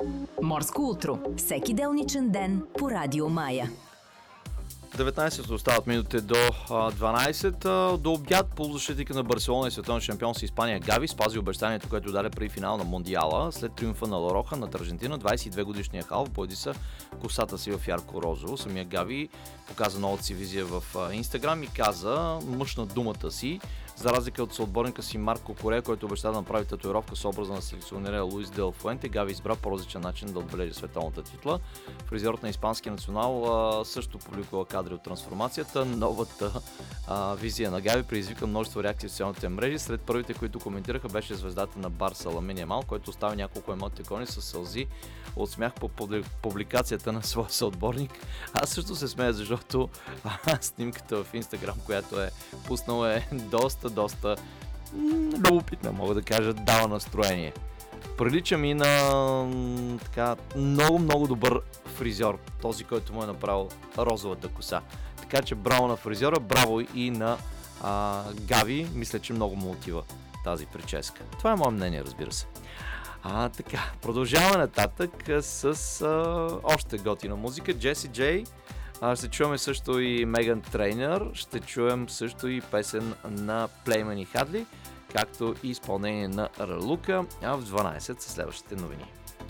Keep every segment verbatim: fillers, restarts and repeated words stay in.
Морско утро. Всеки делничен ден по Радио Мая. деветнайсет остават минути до дванайсет. До обяд полузащитника на Барселона и световен шампион с Испания Гави спази обещанието, което даде преди финал на Мондиала. След триумфа на Ла Роха над Аржентина, двайсет и две годишния хал поеди са косата си в ярко-розово. Самия Гави показа новата си визия в Инстаграм и каза мъчна думата си. За разлика от съотборника си Марко Корея, който обеща да направи татуировка с образа на селекционера Луис Дел Фуенте, Гави избра по-различен начин да отбележи световната титла. Фризьорът на испанския национал а, също публикува кадри от трансформацията. Новата а, визия на Гави предизвика множество реакции в социалните мрежи. Сред първите, които коментираха, беше звездата на Барса Ламин Ямал, който остави няколко емотикони с сълзи от смях по публикацията на своя съотборник. Аз също се смея, защото а, снимката в Инстаграм, която е пуснала, е доста, доста любопитна, мога да кажа, дава настроение. Прилича ми на така много, много добър фризьор, този, който му е направил розовата коса. Така че браво на фризьора, браво и на а, Гави. Мисля, че много му отива тази прическа. Това е мое мнение, разбира се. А, така, продължаваме нататък с а, още готина музика. Джеси Джей. А, ще чуем също и Меган Трейнър. Ще чуем също и песен на Плейман и Хадли, както и изпълнение на Ралука. А в дванайсет са следващите новини.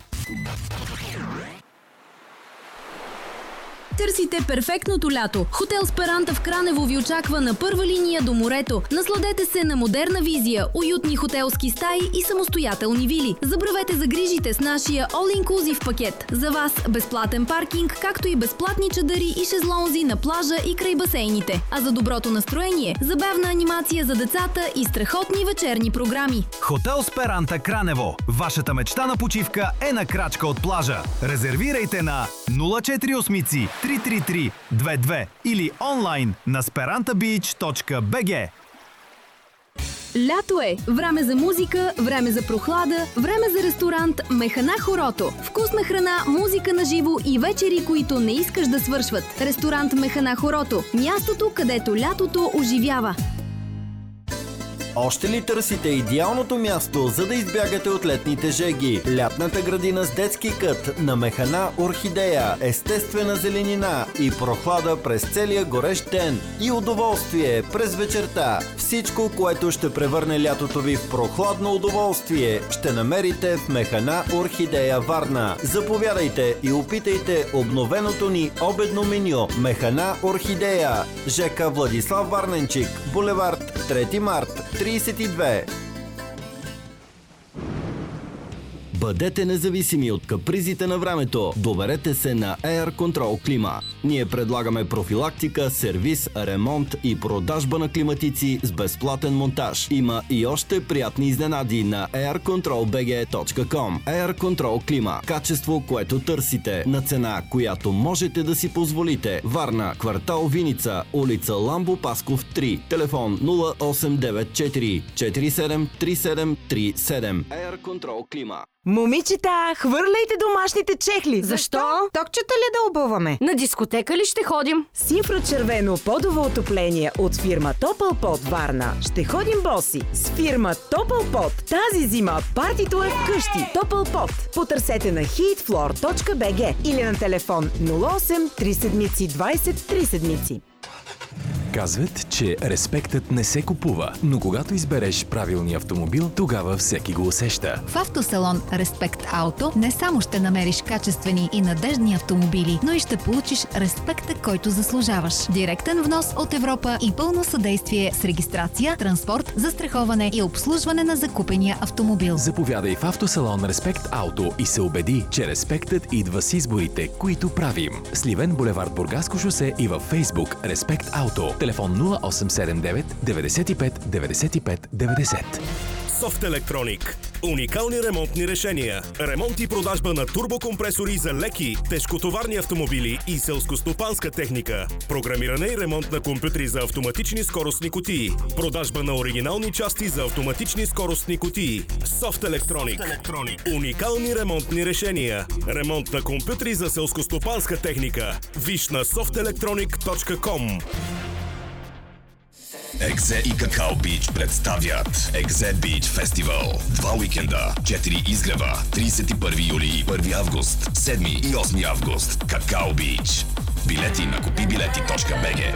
Търсите перфектното лято. Хотел Сперанта в Кранево ви очаква на първа линия до морето. Насладете се на модерна визия, уютни хотелски стаи и самостоятелни вили. Забравете за грижите с нашия all-inclusive пакет. За вас безплатен паркинг, както и безплатни чадъри и шезлонзи на плажа и край басейните. А за доброто настроение, забавна анимация за децата и страхотни вечерни програми. Хотел Сперанта Кранево. Вашата мечта на почивка е на крачка от плажа. Резервирайте на нула четири осем три три три две две или онлайн на сперанта бич точка би джи. Лято е! Време за музика, време за прохлада, време за ресторант Механа Хорото. Вкусна храна, музика на живо и вечери, които не искаш да свършват. Ресторант Механа Хорото. Мястото, където лятото оживява. Още ли търсите идеалното място, за да избягате от летните жеги? Лятната градина с детски кът на Механа Орхидея, естествена зеленина и прохлада през целия горещ ден и удоволствие през вечерта. Всичко, което ще превърне лятото ви в прохладно удоволствие, ще намерите в Механа Орхидея Варна. Заповядайте и опитайте обновеното ни обедно меню. Механа Орхидея, ЖК Владислав Варненчик, булевард трети март, трийсет и две. Бъдете независими от капризите на времето. Доверете се на Air Control Клима. Ние предлагаме профилактика, сервис, ремонт и продажба на климатици с безплатен монтаж. Има и още приятни изненади на air control b g точка com. Air Control Клима. Качество, което търсите, на цена, която можете да си позволите. Варна, квартал Виница, улица Ламбо Пасков три. Телефон нула осем девет четири четири седем три седем три седем. Air Control Клима. Момичета, хвърляйте домашните чехли. Защо? Токчета ли да обуваме? На дискотека ли ще ходим? С инфрачервено подово отопление от фирма Топълпот Варна. Ще ходим боси. С фирма Топълпот. Тази зима партито е вкъщи. Топълпот. Потърсете на heatfloor точка би джи или на телефон нула осем три седмици двайсет три седмици. Казват, че респектът не се купува, но когато избереш правилния автомобил, тогава всеки го усеща. В автосалон Респект Ауто не само ще намериш качествени и надеждни автомобили, но и ще получиш респекта, който заслужаваш. Директен внос от Европа и пълно съдействие с регистрация, транспорт, застраховане и обслужване на закупения автомобил. Заповядай в автосалон Респект Ауто и се убеди, че респектът идва с изборите, които правим. Сливен, булевард Бургаско шосе и във Фейсбук Респект Ауто. Телефон нула осем седем девет деветдесет и пет деветдесет и пет деветдесет. Софт Електроник. Уникални ремонтни решения. Ремонт и продажба на турбокомпресори за леки, тежкотоварни автомобили и селскостопанска техника. Програмиране и ремонт на компютри за автоматични скоростни кутии. Продажба на оригинални части за автоматични скоростни кутии. Софт Електроник. Уникални ремонтни решения. Ремонт на компютри за селскостопанска техника. Виж на софт електроник точка ком. Екзе и Какао Бич представят Екзе Бич Фестивал. Два уикенда, четири изгрева, тридесет и първи юли и първи август, седми и осми август. Какао Бич. Билети на купи билети точка би джи.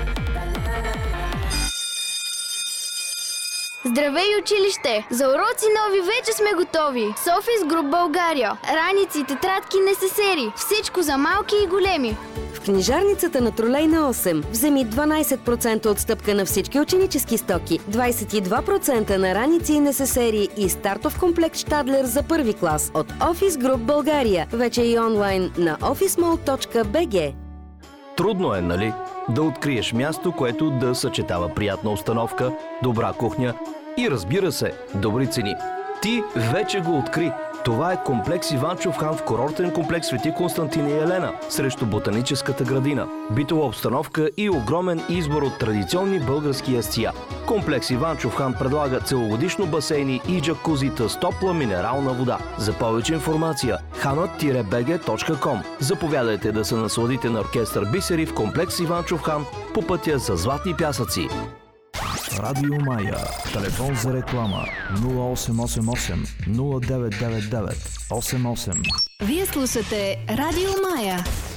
Здравей, училище! За уроци нови вече сме готови! Софис Груп България. Раници, тетрадки, несесери. Всичко за малки и големи. В книжарницата на Тролейна осем вземи дванайсет процента отстъпка на всички ученически стоки, двайсет и два процента на раници и несесери и стартов комплект Штадлер за първи клас от Офис Груп България. Вече и онлайн на офис мол точка би джи. Трудно е, нали? Да откриеш място, което да съчетава приятна обстановка, добра кухня и, разбира се, добри цени. Ти вече го откри. Това е комплекс Иванчов хан в курортен комплекс Свети Константин и Елена срещу Ботаническата градина. Битова обстановка и огромен избор от традиционни български ястия. Комплекс Иванчов хан предлага целогодишно басейни и джакузита с топла минерална вода. За повече информация ханът би джи точка ком. Заповядайте да се насладите на оркестър Бисери в комплекс Иванчов хан по пътя за Златни пясъци. Радио Мая. Телефон за реклама нула осем осем осем нула девет девет девет осем осем. Вие слушате Радио Мая.